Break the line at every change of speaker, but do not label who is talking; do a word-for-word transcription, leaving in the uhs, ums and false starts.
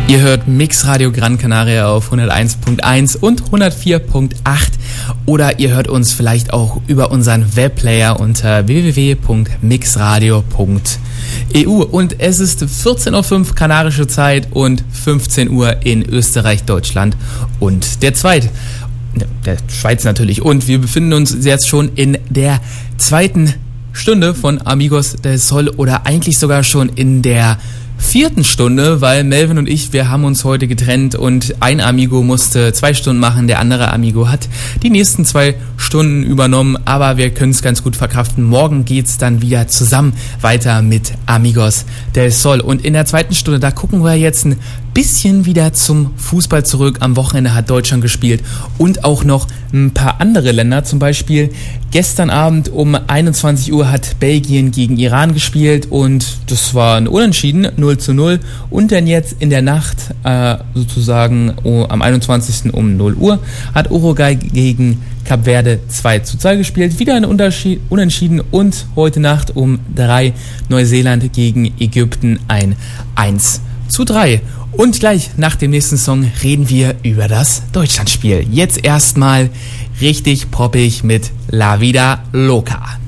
Ihr hört Mix Radio Gran Canaria auf hunderteins Punkt eins und hundertvier Punkt acht oder ihr hört uns vielleicht auch über unseren Webplayer unter w w w Punkt mixradio Punkt e u und es ist vierzehn Uhr fünf kanarische Zeit und fünfzehn Uhr in Österreich, Deutschland und der Schweiz. Der Schweiz natürlich. Und wir befinden uns jetzt schon in der zweiten Stunde von Amigos del Sol oder eigentlich sogar schon in der vierten Stunde, weil Melvin und ich, wir haben uns heute getrennt und ein Amigo musste zwei Stunden machen, der andere Amigo hat die nächsten zwei Stunden übernommen, aber wir können es ganz gut verkraften. Morgen geht's dann wieder zusammen weiter mit Amigos del Sol und in der zweiten Stunde, da gucken wir jetzt ein bisschen wieder zum Fußball zurück. Am Wochenende hat Deutschland gespielt und auch noch ein paar andere Länder, zum Beispiel gestern Abend um einundzwanzig Uhr hat Belgien gegen Iran gespielt und das war ein Unentschieden, null zu null und dann jetzt in der Nacht äh, sozusagen oh, am einundzwanzigsten um null Uhr hat Uruguay gegen Kap Verde zwei zu zwei gespielt, wieder ein Unterschied, Unentschieden und heute Nacht um drei Neuseeland gegen Ägypten ein eins zu drei. Und gleich nach dem nächsten Song reden wir über das Deutschlandspiel. Jetzt erstmal richtig poppig mit La Vida Loca.